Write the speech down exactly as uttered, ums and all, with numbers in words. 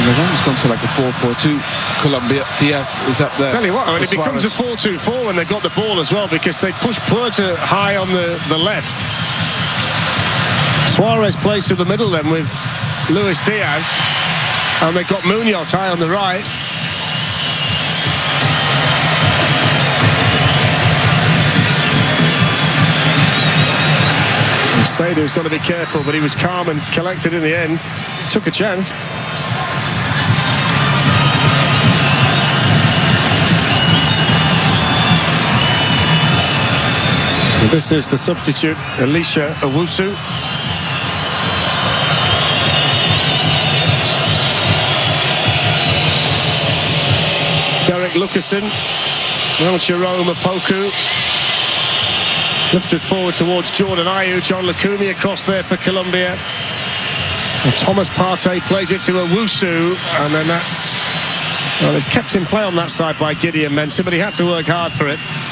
they've almost gone to like a four four two. Colombia. Diaz is up there. Tell you what, I mean, it Suarez. becomes a four two four when they've got the ball as well, because they push Puerta high on the, the left. Suarez plays to the middle then with Luis Diaz, and they've got Munoz high on the right. Saidu's got to be careful, but he was calm and collected in the end. Took a chance. And this is the substitute, Elisha Owusu. Derek Lucasen, now Jerome Opoku. Lifted forward towards Jordan Ayew. John Lukumi across there for Colombia. And Thomas Partey plays it to Owusu, and then that's, well, it's kept in play on that side by Gideon Mensah, but he had to work hard for it.